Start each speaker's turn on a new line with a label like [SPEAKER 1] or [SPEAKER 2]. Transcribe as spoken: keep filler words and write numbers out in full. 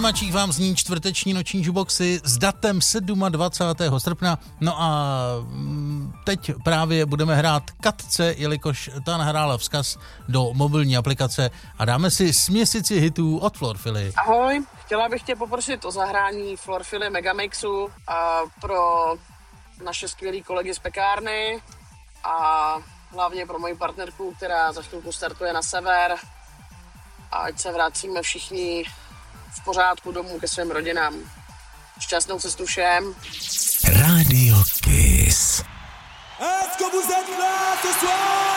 [SPEAKER 1] přijímačích vám zní čtvrteční noční jukeboxy s datem dvacátého sedmého srpna. No a teď právě budeme hrát Katce, jelikož ta nahrála vzkaz do mobilní aplikace a dáme si směsici hitů od Florfily.
[SPEAKER 2] Ahoj, chtěla bych tě poprosit o zahrání Florfily Megamixu a pro naše skvělý kolegy z pekárny a hlavně pro moji partnerku, která za chvilku startuje na sever. A ať se vracíme všichni v pořádku domů ke svým rodinám. Šťastnou cestu všem.
[SPEAKER 3] Radio Kiss.
[SPEAKER 4] Est-ce que vous êtes là ce soir?